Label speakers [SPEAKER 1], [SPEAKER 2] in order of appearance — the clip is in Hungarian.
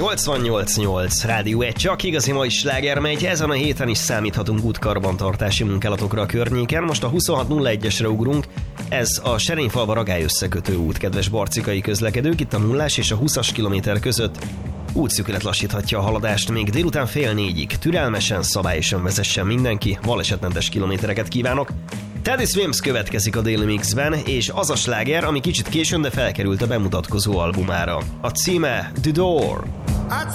[SPEAKER 1] 88.8 Rádió 1, csak igazi mai sláger megy. Ezen a héten is számíthatunk útkarbantartási munkálatokra a környéken. Most a 2601-esre ugrunk. Ez a Serényfalva-Ragály összekötő út, kedves barcikai közlekedők. Itt a 0-as és a 20-as kilométer között útszűkület lassíthatja a haladást még délután 3:30-ig. Türelmesen, szabályosan vezessen mindenki, balesetmentes kilométereket kívánok. Teddy Swims következik a Daily Mixben, és az a sláger, ami kicsit későn, de felkerült a bemutatkozó albumára. A címe The Door.